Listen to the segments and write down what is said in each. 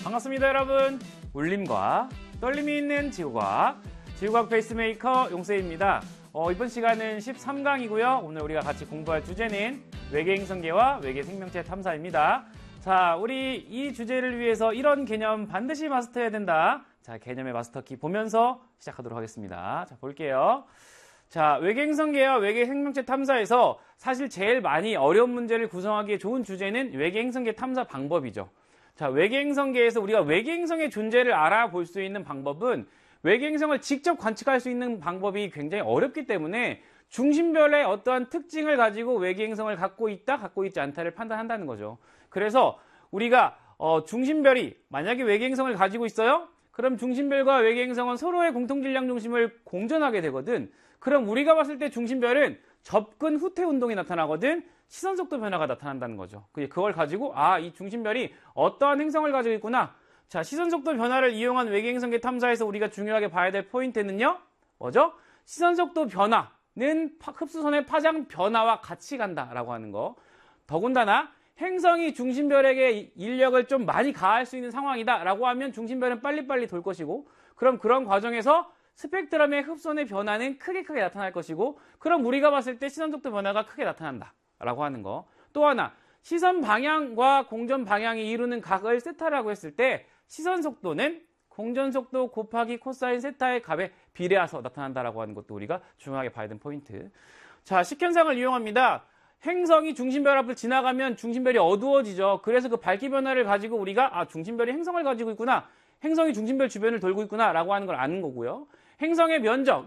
반갑습니다, 여러분. 울림과 떨림이 있는 지구과학, 지구과학 페이스메이커 용세입니다. 이번 시간은 13강이고요. 오늘 우리가 같이 공부할 주제는 외계 행성계와 외계 생명체 탐사입니다. 자, 우리 이 주제를 위해서 이런 개념 반드시 마스터해야 된다. 자, 개념의 마스터키 보면서 시작하도록 하겠습니다. 자, 볼게요. 자, 외계 행성계와 외계 생명체 탐사에서 사실 제일 많이 어려운 문제를 구성하기에 좋은 주제는 외계 행성계 탐사 방법이죠. 자, 외계 행성계에서 우리가 외계 행성의 존재를 알아볼 수 있는 방법은 외계 행성을 직접 관측할 수 있는 방법이 굉장히 어렵기 때문에 중심별의 어떠한 특징을 가지고 외계 행성을 갖고 있다, 갖고 있지 않다를 판단한다는 거죠. 그래서 우리가 중심별이 만약에 외계 행성을 가지고 있어요? 그럼 중심별과 외계 행성은 서로의 공통 질량 중심을 공존하게 되거든. 그럼 우리가 봤을 때 중심별은 접근 후퇴 운동이 나타나거든. 시선 속도 변화가 나타난다는 거죠. 그걸 가지고 이 중심별이 어떠한 행성을 가지고 있구나. 자, 시선 속도 변화를 이용한 외계 행성계 탐사에서 우리가 중요하게 봐야 될 포인트는요. 뭐죠? 시선 속도 변화는 흡수선의 파장 변화와 같이 간다라고 하는 거. 더군다나 행성이 중심별에게 인력을 좀 많이 가할 수 있는 상황이다라고 하면 중심별은 빨리빨리 돌 것이고, 그럼 그런 과정에서 스펙트럼의 흡선의 변화는 크게 나타날 것이고, 그럼 우리가 봤을 때 시선 속도 변화가 크게 나타난다라고 하는 거. 또 하나, 시선 방향과 공전 방향이 이루는 각을 세타라고 했을 때 시선 속도는 공전 속도 곱하기 코사인 세타의 값에 비례해서 나타난다라고 하는 것도 우리가 중요하게 봐야 되는 포인트. 자, 식현상을 이용합니다. 행성이 중심별 앞을 지나가면 중심별이 어두워지죠. 그래서 그 밝기 변화를 가지고 우리가 중심별이 행성을 가지고 있구나, 행성이 중심별 주변을 돌고 있구나 라고 하는 걸 아는 거고요. 행성의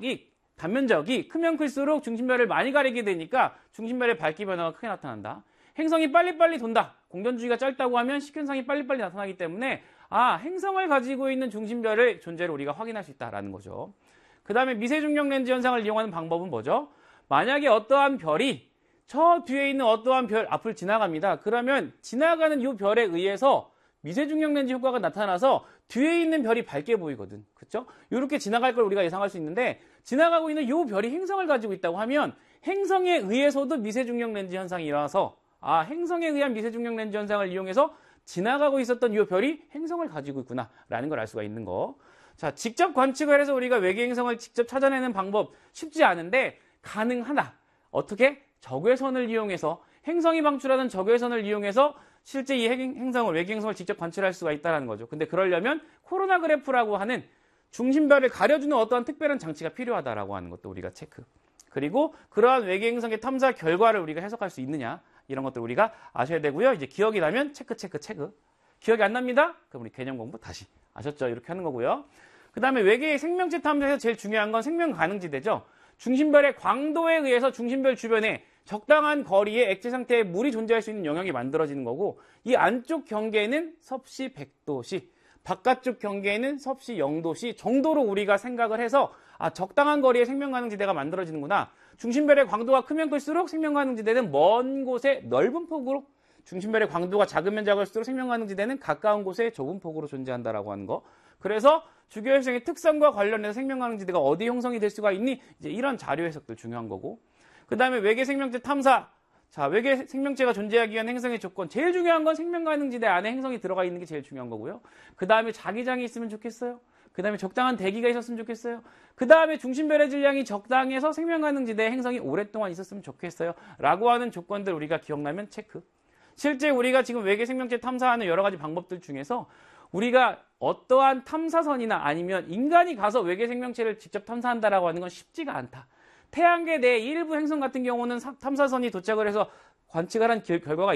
단면적이 크면 클수록 중심별을 많이 가리게 되니까 중심별의 밝기 변화가 크게 나타난다. 행성이 빨리빨리 돈다, 공전주기가 짧다고 하면 식현상이 빨리빨리 나타나기 때문에 행성을 가지고 있는 중심별의 존재를 우리가 확인할 수 있다라는 거죠. 그 다음에 미세중력 렌즈 현상을 이용하는 방법은 뭐죠? 만약에 어떠한 별이 저 뒤에 있는 어떠한 별 앞을 지나갑니다. 그러면 지나가는 이 별에 의해서 미세중력 렌즈 효과가 나타나서 뒤에 있는 별이 밝게 보이거든. 그렇죠? 이렇게 지나갈 걸 우리가 예상할 수 있는데, 지나가고 있는 이 별이 행성을 가지고 있다고 하면 행성에 의해서도 미세중력 렌즈 현상이 일어나서 행성에 의한 미세중력 렌즈 현상을 이용해서 지나가고 있었던 이 별이 행성을 가지고 있구나 라는 걸 알 수가 있는 거. 자, 직접 관측을 해서 우리가 외계 행성을 직접 찾아내는 방법 쉽지 않은데 가능하다. 어떻게? 적외선을 이용해서, 행성이 방출하는 적외선을 이용해서 실제 이 행성을, 외계 행성을 직접 관측할 수가 있다는 거죠. 근데 그러려면 코로나 그래프라고 하는 중심별을 가려주는 어떠한 특별한 장치가 필요하다라고 하는 것도 우리가 체크. 그리고 그러한 외계 행성의 탐사 결과를 우리가 해석할 수 있느냐, 이런 것들 우리가 아셔야 되고요. 이제 기억이 나면 체크. 기억이 안 납니다? 그럼 우리 개념 공부 다시. 아셨죠? 이렇게 하는 거고요. 그 다음에 외계의 생명체 탐사에서 제일 중요한 건 생명 가능지대죠. 중심별의 광도에 의해서 중심별 주변에 적당한 거리의 액체 상태의 물이 존재할 수 있는 영역이 만들어지는 거고, 이 안쪽 경계는 섭씨 100도씨, 바깥쪽 경계는 섭씨 0도씨 정도로 우리가 생각을 해서 적당한 거리의 생명 가능지대가 만들어지는구나. 중심별의 광도가 크면 클수록 생명 가능지대는 먼 곳에 넓은 폭으로, 중심별의 광도가 작으면 작을수록 생명 가능지대는 가까운 곳에 좁은 폭으로 존재한다라고 하는 거. 그래서 주교행성의 특성과 관련해서 생명 가능지대가 어디 형성이 될 수가 있니? 이제 이런 자료 해석들 중요한 거고. 그 다음에 외계 생명체 탐사. 자, 외계 생명체가 존재하기 위한 행성의 조건. 제일 중요한 건 생명 가능지대 안에 행성이 들어가 있는 게 제일 중요한 거고요. 그 다음에 자기장이 있으면 좋겠어요. 그 다음에 적당한 대기가 있었으면 좋겠어요. 그 다음에 중심별의 질량이 적당해서 생명 가능지대에 행성이 오랫동안 있었으면 좋겠어요. 라고 하는 조건들 우리가 기억나면 체크. 실제 우리가 지금 외계 생명체 탐사하는 여러 가지 방법들 중에서 우리가 어떠한 탐사선이나 아니면 인간이 가서 외계 생명체를 직접 탐사한다라고 하는 건 쉽지가 않다. 태양계 내 일부 행성 같은 경우는 탐사선이 도착을 해서 관측을 한 결과가